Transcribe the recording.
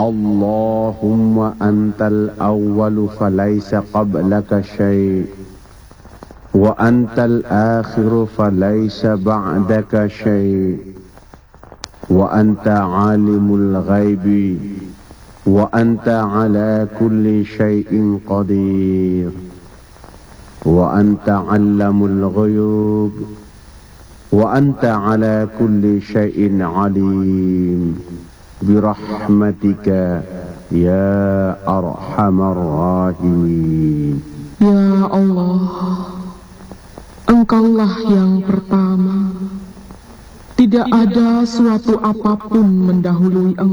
اللهم أنت الأول فليس قبلك شيء وأنت الآخر فليس بعدك شيء وأنت عالم الغيب وأنت على كل شيء قدير وأنت علم الغيوب وأنت على كل شيء عليم برحمتك يا أرحم الراحمين. Ya Allah, Engkaulah yang pertama. Tidak ada suatu apapun mendahului Engkau.